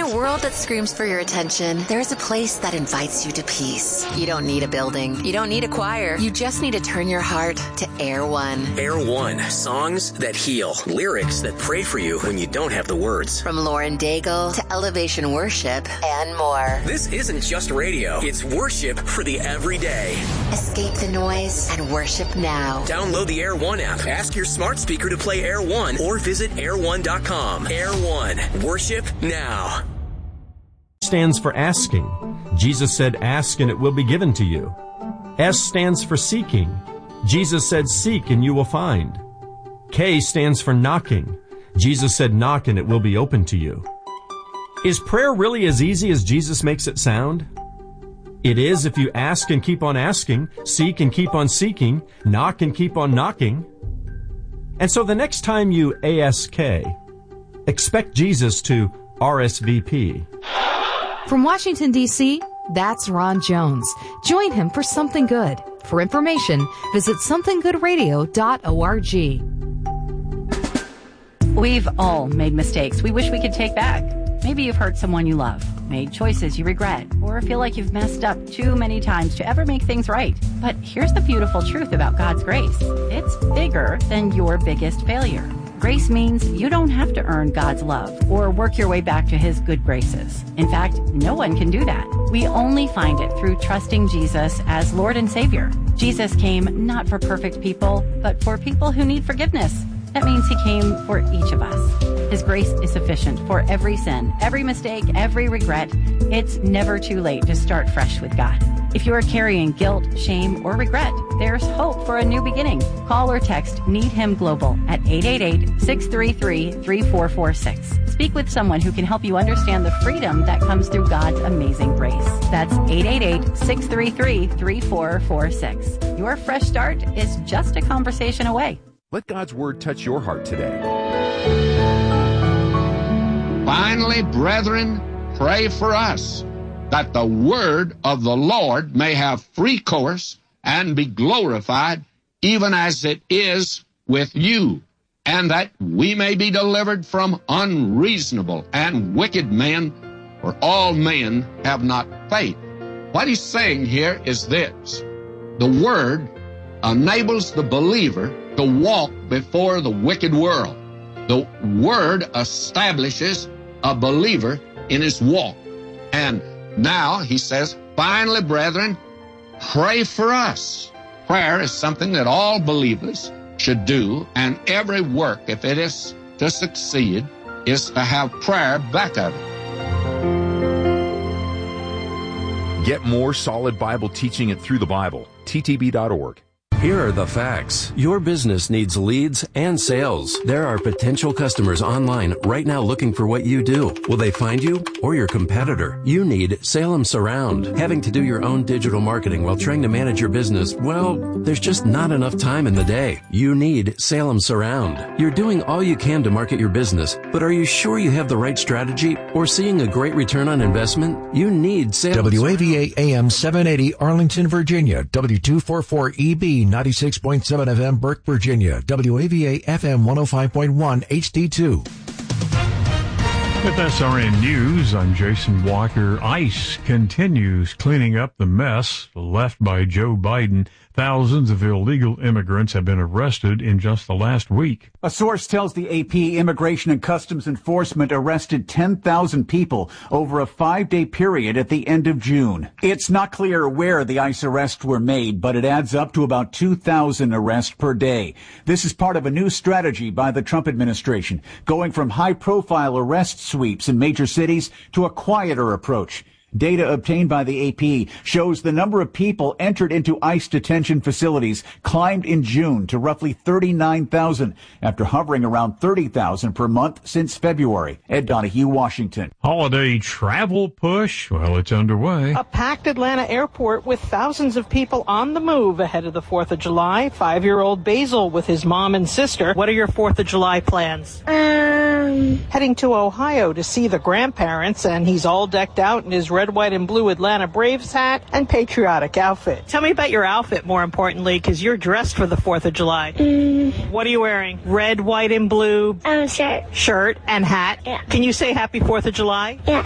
a world that screams for your attention, there's a place that invites you to peace. You don't need a building. You don't need a choir. You just need to turn your heart to Air One. Air One. Songs that heal. Lyrics that pray for you when you don't have the words. From Lauren Daigle to Elevation Worship and more. This isn't just radio. It's worship for the everyday. Escape the noise and worship now. Download the Air One app. Ask your smart speaker to play Air One or visit air1.com. Air One. Worship now. Stands for asking. Jesus said, ask and it will be given to you. S stands for seeking. Jesus said, seek and you will find. K stands for knocking. Jesus said, knock and it will be open to you. Is prayer really as easy as Jesus makes it sound? It is if you ask and keep on asking, seek and keep on seeking, knock and keep on knocking. And so the next time you ask, expect Jesus to RSVP. From Washington, D.C., that's Ron Jones. Join him for Something Good. For information, visit somethinggoodradio.org. We've all made mistakes we wish we could take back. Maybe you've hurt someone you love, made choices you regret, or feel like you've messed up too many times to ever make things right. But here's the beautiful truth about God's grace. It's bigger than your biggest failure. Grace means you don't have to earn God's love or work your way back to His good graces. In fact, no one can do that. We only find it through trusting Jesus as Lord and Savior. Jesus came not for perfect people, but for people who need forgiveness. That means He came for each of us. His grace is sufficient for every sin, every mistake, every regret. It's never too late to start fresh with God. If you are carrying guilt, shame, or regret, there's hope for a new beginning. Call or text Need Him Global at 888-633-3446. Speak with someone who can help you understand the freedom that comes through God's amazing grace. That's 888-633-3446. Your fresh start is just a conversation away. Let God's Word touch your heart today. Finally, brethren, pray for us, that the word of the Lord may have free course and be glorified, even as it is with you, and that we may be delivered from unreasonable and wicked men, for all men have not faith. What he's saying here is this: the word enables the believer to walk before the wicked world. The word establishes a believer in his walk. And now he says, finally, brethren, pray for us. Prayer is something that all believers should do, and every work, if it is to succeed, is to have prayer back of it. Get more solid Bible teaching at Through the Bible. ttb.org. Here are the facts. Your business needs leads and sales. There are potential customers online right now looking for what you do. Will they find you or your competitor? You need Salem Surround. Having to do your own digital marketing while trying to manage your business, well, there's just not enough time in the day. You need Salem Surround. You're doing all you can to market your business, but are you sure you have the right strategy or seeing a great return on investment? You need Salem WAVA AM 780 Arlington, Virginia. W244EB 96.7 FM Burke, Virginia. WAVA FM 105.1 HD2. With SRN News, I'm Jason Walker. ICE continues cleaning up the mess left by Joe Biden. Thousands of illegal immigrants have been arrested in just the last week. A source tells the AP Immigration and Customs Enforcement arrested 10,000 people over a 5-day period at the end of June. It's not clear where the ICE arrests were made, but it adds up to about 2,000 arrests per day. This is part of a new strategy by the Trump administration, going from high-profile arrest sweeps in major cities to a quieter approach. Data obtained by the AP shows the number of people entered into ICE detention facilities climbed in June to roughly 39,000 after hovering around 30,000 per month since February. Ed Donahue, Washington. Holiday travel push? Well, it's underway. A packed Atlanta airport with thousands of people on the move ahead of the 4th of July. 5-year-old Basil with his mom and sister. What are your 4th of July plans? Heading to Ohio to see the grandparents, and he's all decked out in his red, white, and blue Atlanta Braves hat and patriotic outfit. Tell me about your outfit, more importantly, because you're dressed for the 4th of July. What are you wearing? Red, white, and blue? Shirt. Shirt and hat? Yeah. Can you say happy 4th of July? Yeah.